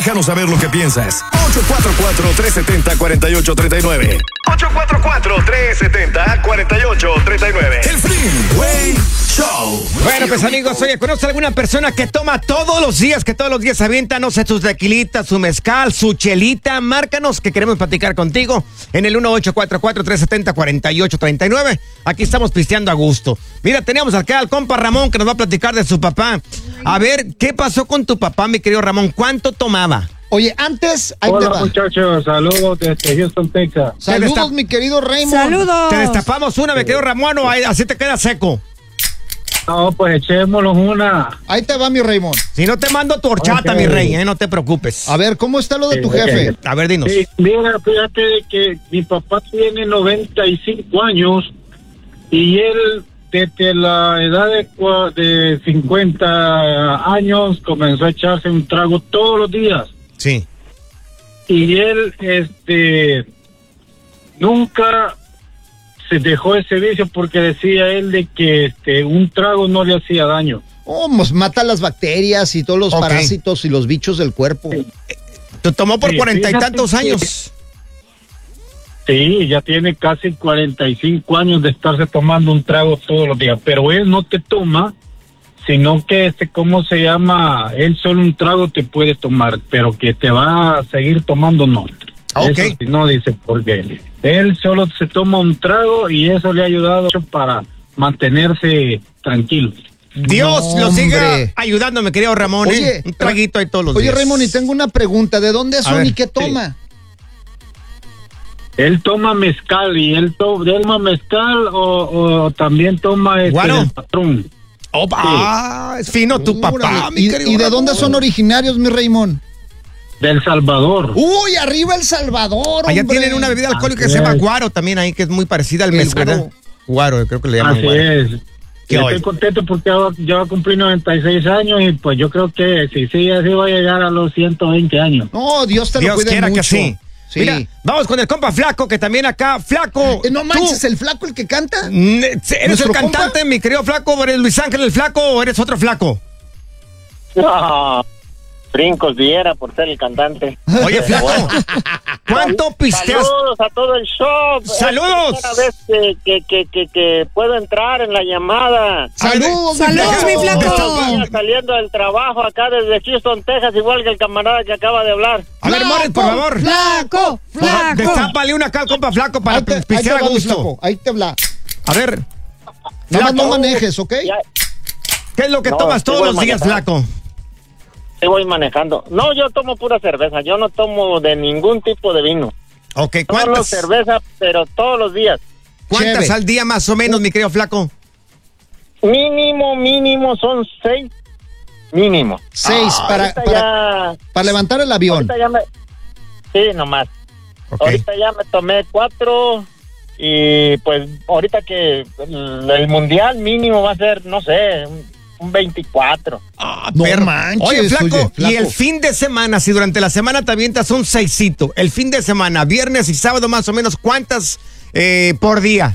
Déjanos saber lo que piensas. 844-370-4839. 844-370-4839. El Freeway Show. Bueno, pues amigos, oye, ¿conoces alguna persona que toma todos los días, se avienta, no sé, sus tequilitas, su mezcal, su chelita? Márcanos, que queremos platicar contigo en el 1844-370-4839. Aquí estamos pisteando a gusto. Mira, teníamos acá al compa Ramón que nos va a platicar de su papá. A ver, ¿qué pasó con tu papá, mi querido Ramón? ¿Cuánto tomaba? Oye, antes... Hola, muchachos, saludos desde Houston, Texas. Saludos, mi querido Raymond. Saludos. Te destapamos una, mi querido Ramón, o así te queda seco. No, pues echémonos una. Ahí te va, mi Raymond. Si no te mando tu horchata, Ok. mi rey, no te preocupes. A ver, ¿cómo está lo de tu Sí, jefe? A ver, dinos. Sí, mira, fíjate que mi papá tiene 95 años y él desde la edad de 50 años comenzó a echarse un trago todos los días. Sí. Y él nunca se dejó ese vicio porque decía él de que un trago no le hacía daño. Oh, pues mata las bacterias y todos los Ok. parásitos y los bichos del cuerpo. Te tomó por Sí, 40 y fíjate tantos que- años. Sí, ya tiene casi 45 años de estarse tomando un trago todos los días, pero él no te toma, sino que ¿cómo se llama? Él solo un trago te puede tomar, pero que te va a seguir tomando no. Ok. Eso sí, no dice por qué. Él solo se toma un trago y eso le ha ayudado mucho para mantenerse tranquilo. Dios No, lo siga hombre. ayudando, mi querido Ramón. Oye, Un traguito ahí todos los Oye, días. Raymond, y tengo una pregunta. ¿De dónde son ver, y qué toma? Él toma mezcal y él toma mezcal o también toma Guaro. el patrón. Opa, es fino tu papá, Órale. mi querido ¿Y de Ramón. dónde son originarios, mi Raymond? Del Salvador. Uy, arriba El Salvador, Allá hombre. tienen una bebida alcohólica que Así se llama es. guaro también ahí, que es muy parecida al El mezcal. guaro. ¿Verdad? Guaro, creo que le llaman Así guaro. es. ¿Qué Yo hoy? estoy contento porque ya va a cumplir 96 años y pues yo creo que si sigue así va a llegar a los 120 años. No, Dios te lo Dios cuide quiera mucho. que sí. Sí. Mira, vamos con el compa Flaco, que también acá, Flaco. No tú, manches, ¿el flaco el que canta? ¿Eres el ¿Nuestro cantante, mi querido Flaco? ¿O eres Luis Ángel el Flaco o eres otro Flaco? No, brincos diera por ser el cantante. Oye, Flaco, ¿cuánto pisteas? Saludos a todo el show. ¡Saludos! Es la primera vez que puedo entrar en la llamada. Saludos, Saludos, mi flaco. Venía saliendo del trabajo acá desde Houston, Texas, igual que el camarada que acaba de hablar. A ver, Morris, por favor. Flaco, flaco. Destápale una acá al compa Flaco para Ahí te pistear a va, mi gusto. flaco. Ahí te habla. A ver, Nada más no Flaco. manejes, ¿ok? Ya ¿qué es lo que No, tomas sí todos voy los días, manejando. Flaco? te voy manejando. No, yo tomo pura cerveza. Yo no tomo de ningún tipo de vino. Ok, Solo ¿cuántas cerveza, pero todos los días. Chévere. al día más o menos, mi querido Flaco? Mínimo son 6. Mínimo. 6 Ahorita para levantar el avión. Ahorita ya me... Sí, nomás. Ok. Ahorita ya me tomé 4 y pues ahorita que el mundial mínimo va a ser, no sé, un 24. No Perro. manches, Oye, Flaco, oye, Flaco. y el fin de semana, si durante la semana te avientas un 6, el fin de semana, viernes y sábado más o menos, ¿cuántas por día?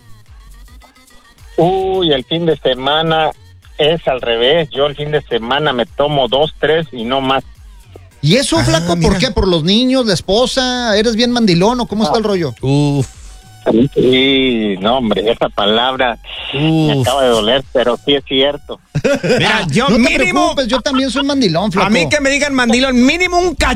Uy, el fin de semana es al revés. Yo el fin de semana me tomo 2, 3 y no más. ¿Y eso, Flaco, mira. por qué? ¿Por los niños, la esposa? ¿Eres bien mandilón o cómo está el rollo? Uf. Sí, no, hombre, esa palabra me acaba de doler, pero sí es cierto. Mira, yo no te mínimo, preocupes, yo también soy mandilón, Flaco. a mí que me digan mandilón, mínimo un